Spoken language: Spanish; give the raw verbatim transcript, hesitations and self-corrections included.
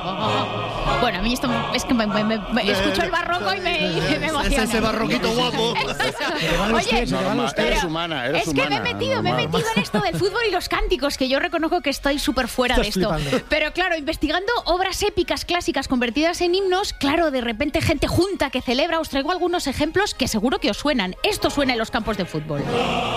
Bueno, a mí esto es que me, me, me, me escucho el barroco y me, y me emociona. Es ese barroquito guapo. Oye, Norma, pero eres humana, eres es que humana, me he metido, me he normal. metido en esto del fútbol y los cánticos, que yo reconozco que estoy súper fuera Estás de esto. flipando. Pero claro, investigando obras épicas clásicas convertidas en himnos, claro, de repente gente junta que celebra. Os traigo algunos ejemplos que seguro que os suenan. Esto suena en los campos de fútbol.